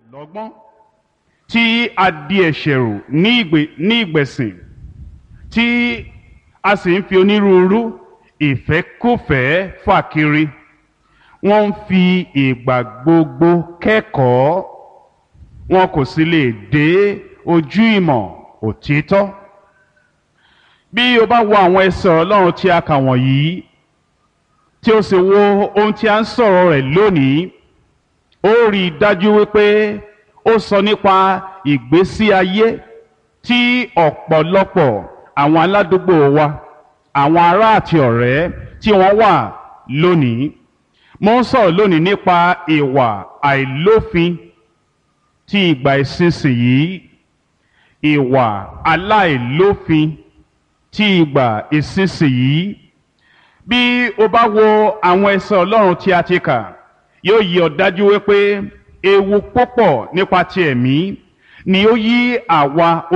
lọ́gbọ́n tí a di ẹ̀ṣẹ̀ rù ní ìgbẹ̀sìn tí a sì ń fi onírúurú ìfẹ́kúfẹ̀ẹ́ fà kiri. Wọ́n ń fi ìgbà gbogbo kẹ́kọ̀ọ́, wọn kò sì lè dé ojú ìmọ̀ òtítọ́. Bí o bá wo àwọn ẹsẹ̀ Ọlọ́run tí a kà wọ̀nyí, tí o sì wo ohun tí a ń sọ̀rọ̀ rẹ̀ lónìí, ó rí i dájú wípé ó sọ nípa ìgbésí ayé tí ọ̀pọ̀lọpọ̀ àwọn aládùúgbò wa, àwọn ará àti ọ̀rẹ́ tí wọ́n wà lónìí. Mo ń sọ̀rọ̀ lónìí nípa ìwà àìlófin tí ìgbà ìsinsìnyí, ìwà aláìlófin tí ìgbà ìsinsìnyí. Bí o bá wo àwọn ẹsẹ̀ Ọlọ́run tí a ti kà, yóò yí ọ dájú wípé ewu púpọ̀ nípa ti ẹ̀mí ni ó yí àwa